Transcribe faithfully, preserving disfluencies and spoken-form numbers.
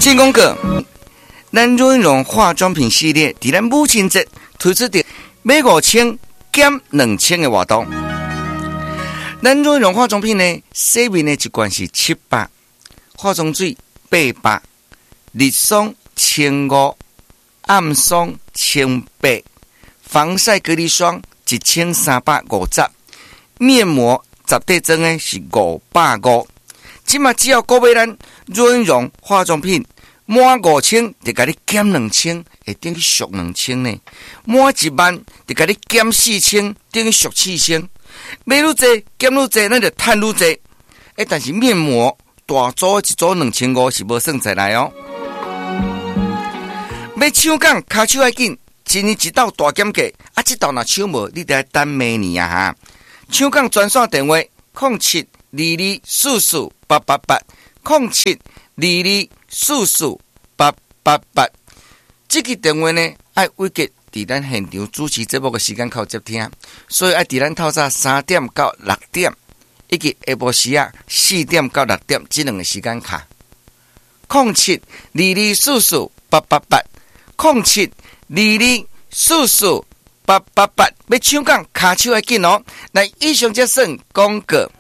先讲过，咱润荣化妆品系列伫咱母亲节推出的买五千减两千的活动。咱润荣化妆品呢，洗面的一罐是七百，化妆水八百，日霜千五，暗霜千八，防晒隔离霜一千三百五十，面膜十块装的是五百五。即嘛只要购买咱润荣化妆品满五千，就甲你减两千，会等于俗两千呢。满一万就甲你减四千，等于俗四千。买愈济减愈济，咱就赚愈济。诶，但是面膜大组一组两千五是无算在内哦。要抢讲骹手要紧，今年一道大减价，啊，这道若抢无，你得等明年啊哈。抢讲专线电话：零七二二四四八八八，零七二二四四八八八。这个电话呢，爱委结伫咱现场主持节目的时间靠接听，所以爱伫咱透早三点到六点，以及下晡时啊四点到六点这两个时间卡。零七二二四四八八八，零七二二四四八八八，要抢讲卡手要紧哦。来，以上这算广告。